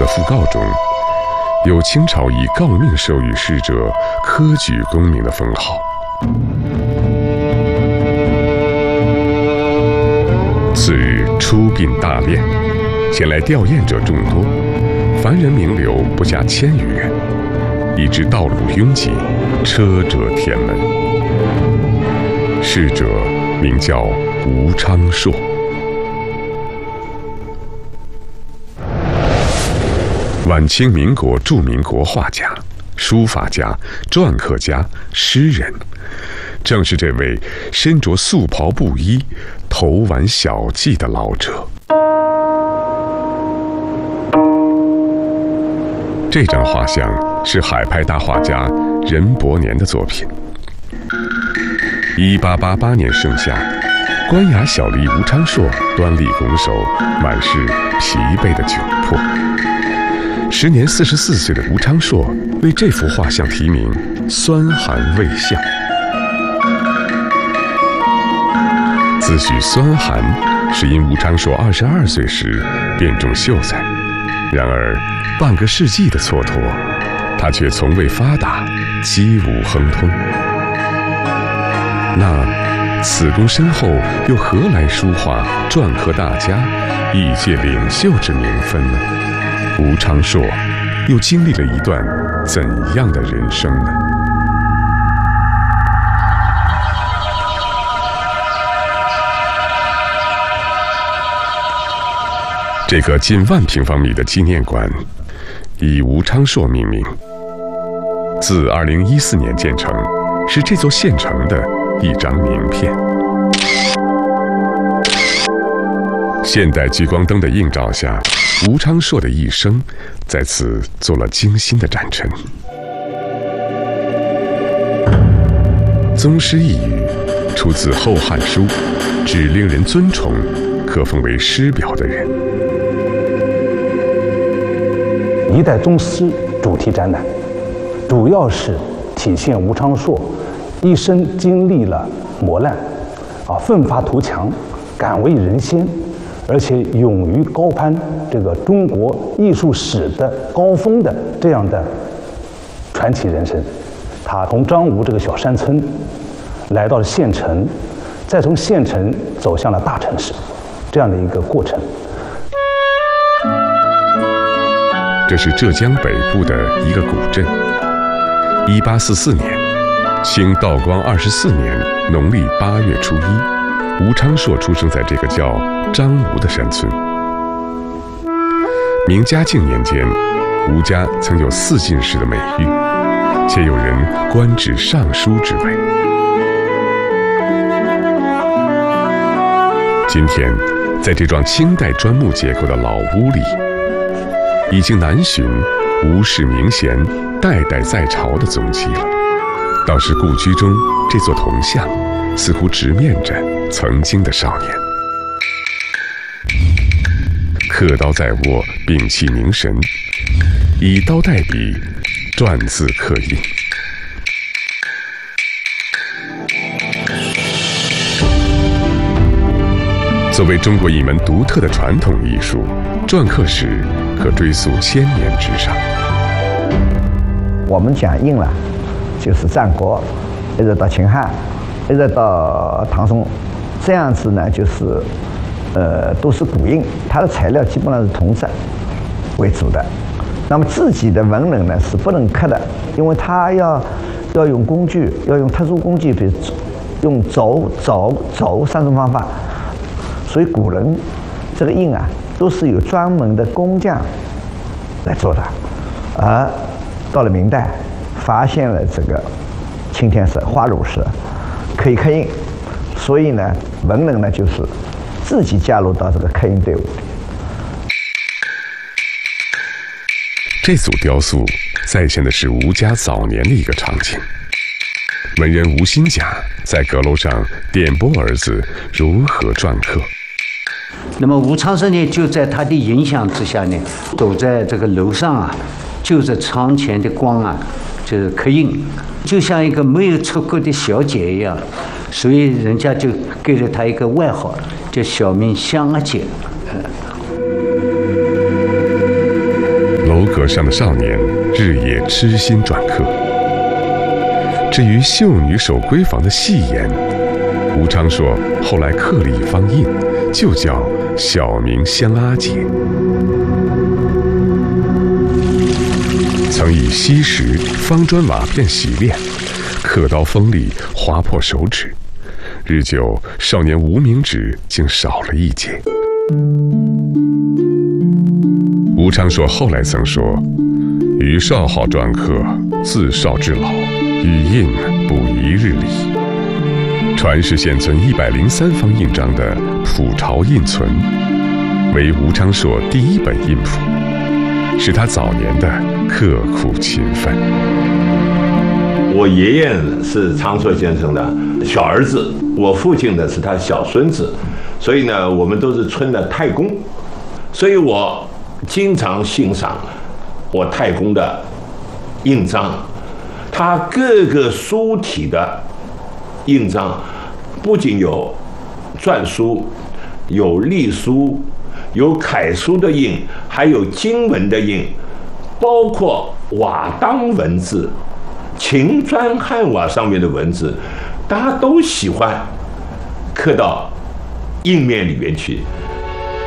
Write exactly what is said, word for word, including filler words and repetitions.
讣告中，有清朝以诰命授予逝者科举功名的封号。次日出殡大殓，前来吊唁者众多，凡人名流不下千余人，以致道路拥挤，车辙填门。逝者名叫吴昌硕。晚清民国著名国画家、书法家、篆刻家、诗人，正是这位身着素袍布衣、头挽小髻的老者。这张画像是海派大画家任伯年的作品。一八八八年盛夏，官衙小吏吴昌硕端立拱手，满是疲惫的窘迫。时年四十四岁的吴昌硕为这幅画像题名“酸寒未相”。自诩酸寒，是因吴昌硕二十二岁时便中秀才，然而半个世纪的蹉跎，他却从未发达，几无亨通。那此功身后又何来书画、篆刻大家、艺界领袖之名分呢？吴昌硕又经历了一段怎样的人生呢？这个近万平方米的纪念馆以吴昌硕命名，自二零一四年建成，是这座县城的一张名片。现代聚光灯的映照下，吴昌硕的一生在此做了精心的展陈。宗师一语出自《后汉书》，指令人尊崇，可封为师表的人。 一代宗师主题展览，主要是体现吴昌硕一生经历了磨难，啊，奋发图强，敢为人先，而且勇于高攀这个中国艺术史的高峰的这样的传奇人生。他从张吴这个小山村来到了县城，再从县城走向了大城市，这样的一个过程。 这是浙江北部的一个古镇。一八四四年，清道光二十四年农历八月初一，吴昌硕出生在这个叫张吴的山村。明嘉靖年间，吴家曾有四进士的美誉，且有人官至尚书之位。今天，在这幢清代砖木结构的老屋里，已经难寻吴氏名贤代代在朝的踪迹了。倒是故居中这座铜像，似乎直面着曾经的少年。刻刀在握，屏气凝神，以刀代笔，篆字刻印。作为中国一门独特的传统艺术，篆刻史可追溯千年之上。 我们讲印了，就是战国，一直到秦汉，一直到唐宋，这样子呢，就是，呃，都是古印，它的材料基本上是铜色为主的。那么自己的文人呢是不能刻的，因为它要要用工具，要用特殊工具，比如用轴、轴、轴三种方法。所以古人这个印啊，都是有专门的工匠来做的。而到了明代，发现了这个青天色、花乳石可以刻印，所以呢，文人呢就是自己加入到这个刻印队伍里。 这组雕塑再现的是吴家早年的一个场景。文人吴新甲在阁楼上点拨儿子如何篆刻。 那么吴昌硕呢，就在他的影响之下呢，走在这个楼上啊，就着窗前的光啊，就是刻印，就像一个没有出过的小姐一样，所以人家就给了他一个外号，叫小名香儿姐。 和尚的少年日夜痴心篆刻。至于秀女守闺房的戏言，吴昌硕后来刻了一方印，就叫小名香阿姐。曾以锡石、方砖瓦片洗练，刻刀锋利，划破手指。日久，少年无名指竟少了一截。吴昌硕后来曾说：“余少好篆刻，自少至老，以印不一日理。”传世现存一百零三方印章的普朝印存，为吴昌硕第一本印谱，是他早年的刻苦勤奋。 我爷爷是昌硕先生的小儿子，我父亲呢是他小孙子，所以呢，我们都是村的太公，所以我经常欣赏我太公的印章，他各个书体的印章不仅有篆书、有隶书、有楷书的印，还有经文的印，包括瓦当文字、秦砖汉瓦上面的文字，大家都喜欢刻到印面里面去。